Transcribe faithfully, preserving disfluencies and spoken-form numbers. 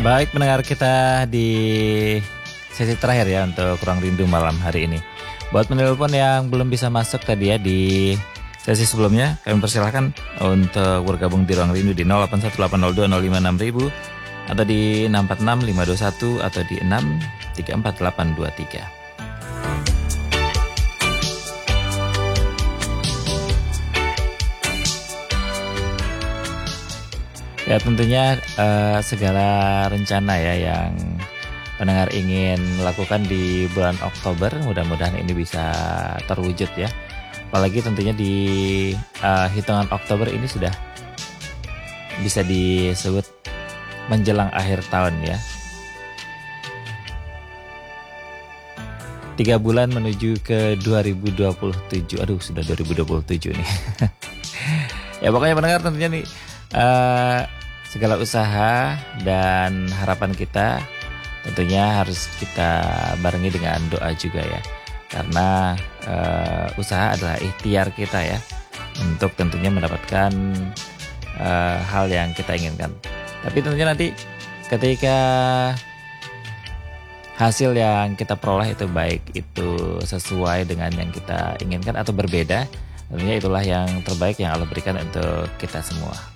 Baik pendengar kita di sesi terakhir ya untuk Ruang Rindu malam hari ini. Buat penelpon yang belum bisa masuk tadi ya di sesi sebelumnya, kami persilahkan untuk bergabung di Ruang Rindu di nol delapan satu delapan nol dua nol lima enam ribu atau di enam empat enam lima dua satu atau di enam tiga empat delapan dua tiga. Ya tentunya uh, segala rencana ya yang pendengar ingin lakukan di bulan Oktober, mudah-mudahan ini bisa terwujud ya. Apalagi tentunya di uh, hitungan Oktober ini sudah bisa disebut menjelang akhir tahun ya. Tiga bulan menuju ke dua ribu dua puluh tujuh. Aduh sudah dua ribu dua puluh tujuh nih. Ya pokoknya pendengar tentunya nih uh, segala usaha dan harapan kita tentunya harus kita barengi dengan doa juga ya. Karena uh, usaha adalah ikhtiar kita ya untuk tentunya mendapatkan uh, hal yang kita inginkan. Tapi tentunya nanti ketika hasil yang kita peroleh itu baik itu sesuai dengan yang kita inginkan atau berbeda, tentunya itulah yang terbaik yang Allah berikan untuk kita semua.